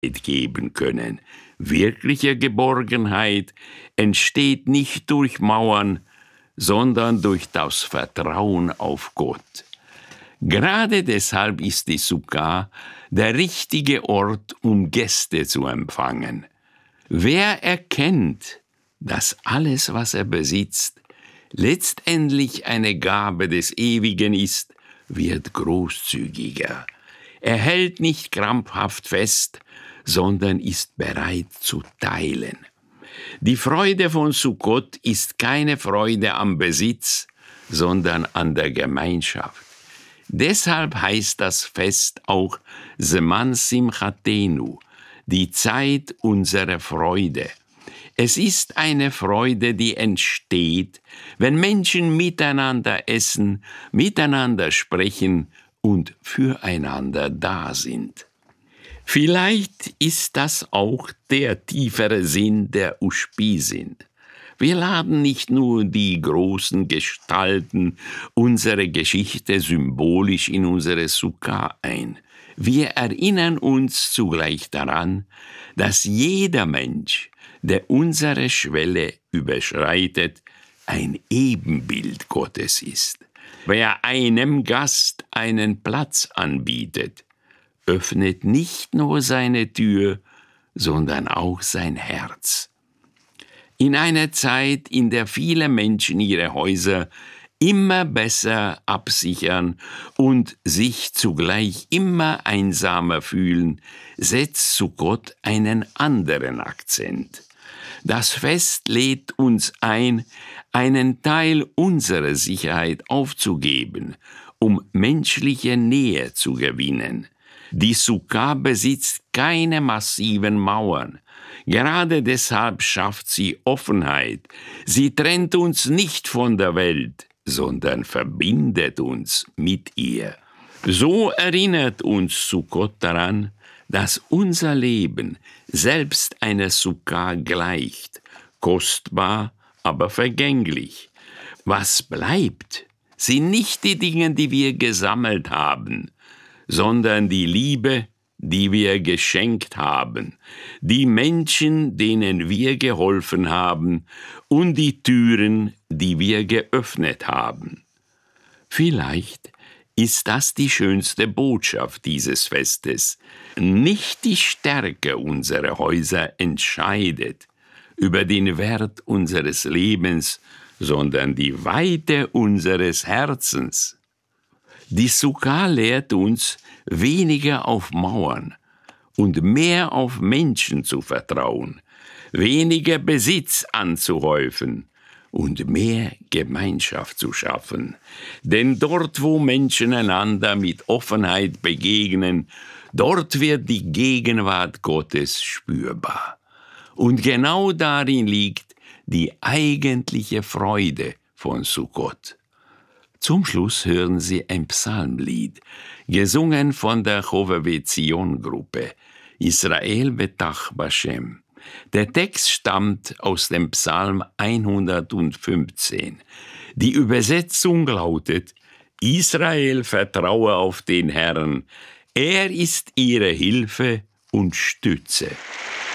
geben können. Wirkliche Geborgenheit entsteht nicht durch Mauern, sondern durch das Vertrauen auf Gott. Gerade deshalb ist die Sukkah der richtige Ort, um Gäste zu empfangen. Wer erkennt, dass alles, was er besitzt, letztendlich eine Gabe des Ewigen ist, wird großzügiger. Er hält nicht krampfhaft fest, sondern ist bereit zu teilen. Die Freude von Sukkot ist keine Freude am Besitz, sondern an der Gemeinschaft. Deshalb heißt das Fest auch Zeman Simchatenu, die Zeit unserer Freude. Es ist eine Freude, die entsteht, wenn Menschen miteinander essen, miteinander sprechen und füreinander da sind. Vielleicht ist das auch der tiefere Sinn der Ushpizin. Wir laden nicht nur die großen Gestalten unserer Geschichte symbolisch in unsere Sukkah ein. Wir erinnern uns zugleich daran, dass jeder Mensch, der unsere Schwelle überschreitet, ein Ebenbild Gottes ist. Wer einem Gast einen Platz anbietet, öffnet nicht nur seine Tür, sondern auch sein Herz. In einer Zeit, in der viele Menschen ihre Häuser immer besser absichern und sich zugleich immer einsamer fühlen, setzt Sukkot einen anderen Akzent. Das Fest lädt uns ein, einen Teil unserer Sicherheit aufzugeben, um menschliche Nähe zu gewinnen. Die Sukkah besitzt keine massiven Mauern. Gerade deshalb schafft sie Offenheit. Sie trennt uns nicht von der Welt, sondern verbindet uns mit ihr. So erinnert uns Sukkot daran, dass unser Leben selbst einer Sukkah gleicht, kostbar, aber vergänglich. Was bleibt, sind nicht die Dinge, die wir gesammelt haben, sondern die Liebe, die wir geschenkt haben, die Menschen, denen wir geholfen haben und die Türen, die wir geöffnet haben. Vielleicht ist das die schönste Botschaft dieses Festes. Nicht die Stärke unserer Häuser entscheidet über den Wert unseres Lebens, sondern die Weite unseres Herzens. Die Sukkah lehrt uns, weniger auf Mauern und mehr auf Menschen zu vertrauen, weniger Besitz anzuhäufen und mehr Gemeinschaft zu schaffen. Denn dort, wo Menschen einander mit Offenheit begegnen, dort wird die Gegenwart Gottes spürbar. Und genau darin liegt die eigentliche Freude von Sukkot. Zum Schluss hören Sie ein Psalmlied, gesungen von der Chovevei Zion Gruppe, Israel betach Bashem. Der Text stammt aus dem Psalm 115. Die Übersetzung lautet: Israel vertraue auf den Herrn, er ist ihre Hilfe und Stütze.